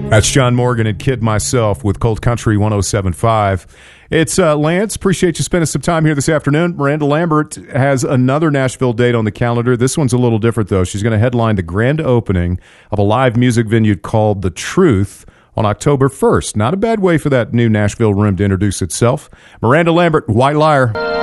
That's John Morgan and Kid Myself with Cold Country 107.5. It's Lance. Appreciate you spending some time here this afternoon. Miranda Lambert has another Nashville date on the calendar. This one's a little different, though. She's going to headline the grand opening of a live music venue called The Truth on October 1st. Not a bad way for that new Nashville room to introduce itself. Miranda Lambert, White Liar.